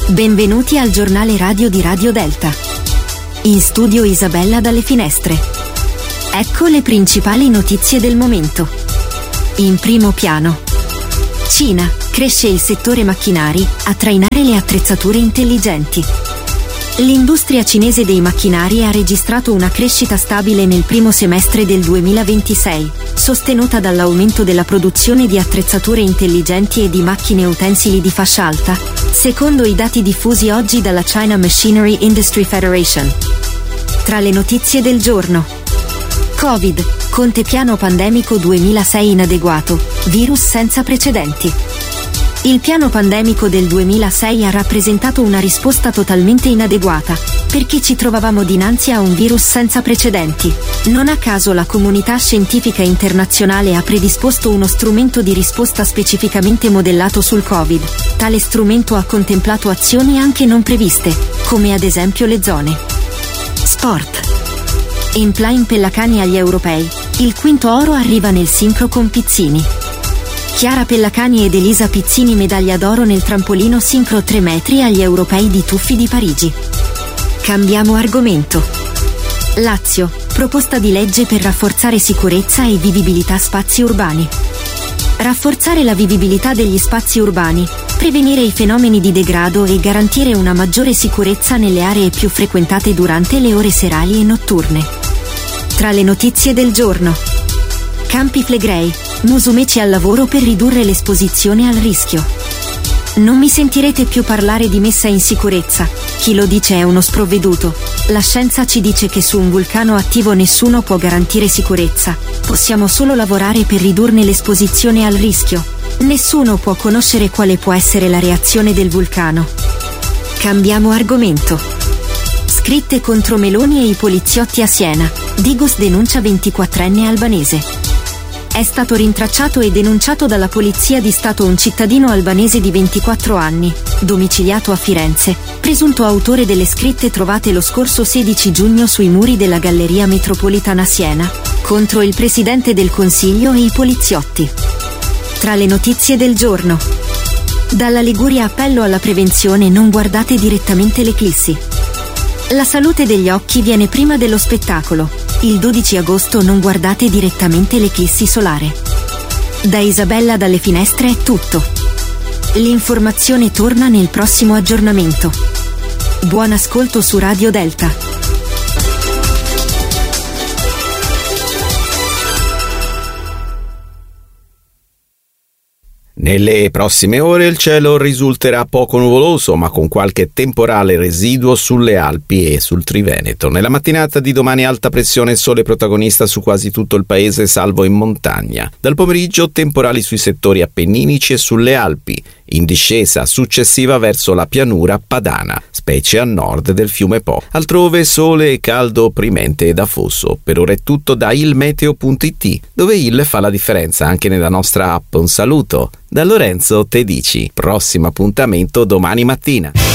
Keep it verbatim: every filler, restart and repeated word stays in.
Benvenuti al giornale radio di Radio Delta. In studio Isabella dalle finestre. Ecco le principali notizie del momento. In primo piano. Cina, cresce il settore macchinari a trainare le attrezzature intelligenti. L'industria cinese dei macchinari ha registrato una crescita stabile nel primo semestre del duemilaventisei, sostenuta dall'aumento della produzione di attrezzature intelligenti e di macchine utensili di fascia alta, secondo i dati diffusi oggi dalla China Machinery Industry Federation. Tra le notizie del giorno. Covid, Conte piano pandemico duemilasei inadeguato, virus senza precedenti. Il piano pandemico del duemilasei ha rappresentato una risposta totalmente inadeguata, perché ci trovavamo dinanzi a un virus senza precedenti. Non a caso la comunità scientifica internazionale ha predisposto uno strumento di risposta specificamente modellato sul Covid. Tale strumento ha contemplato azioni anche non previste, come ad esempio le zone. Sport. Empline Pellacani agli europei. Il quinto oro arriva nel sincro con Pizzini. Chiara Pellacani ed Elisa Pizzini medaglia d'oro nel trampolino sincro tre metri agli europei di tuffi di Parigi. Cambiamo argomento. Lazio, proposta di legge per rafforzare sicurezza e vivibilità spazi urbani. Rafforzare la vivibilità degli spazi urbani, prevenire i fenomeni di degrado e garantire una maggiore sicurezza nelle aree più frequentate durante le ore serali e notturne. Tra le notizie del giorno. Campi Flegrei, Musumeci al lavoro per ridurre l'esposizione al rischio. Non mi sentirete più parlare di messa in sicurezza, chi lo dice è uno sprovveduto. La scienza ci dice che su un vulcano attivo nessuno può garantire sicurezza, possiamo solo lavorare per ridurne l'esposizione al rischio. Nessuno può conoscere quale può essere la reazione del vulcano. Cambiamo argomento. Scritte contro Meloni e i poliziotti a Siena, Digos denuncia ventiquattrenne albanese. È stato rintracciato e denunciato dalla Polizia di Stato un cittadino albanese di ventiquattro anni, domiciliato a Firenze, presunto autore delle scritte trovate lo scorso sedici giugno sui muri della Galleria Metropolitana Siena, contro il Presidente del Consiglio e i poliziotti. Tra le notizie del giorno. Dalla Liguria appello alla prevenzione: non guardate direttamente l'eclissi. La salute degli occhi viene prima dello spettacolo. Il dodici agosto non guardate direttamente l'eclissi solare. Da Isabella dalle finestre è tutto. L'informazione torna nel prossimo aggiornamento. Buon ascolto su Radio Delta. Nelle prossime ore il cielo risulterà poco nuvoloso, ma con qualche temporale residuo sulle Alpi e sul Triveneto. Nella mattinata di domani alta pressione e sole protagonista su quasi tutto il paese, salvo in montagna. Dal pomeriggio temporali sui settori appenninici e sulle Alpi, in discesa successiva verso la pianura padana, specie a nord del fiume Po. Altrove sole e caldo opprimente ed afoso. Per ora è tutto da ilmeteo punto it, dove il fa la differenza anche nella nostra app. Un saluto da Lorenzo Tedici. Prossimo appuntamento domani mattina.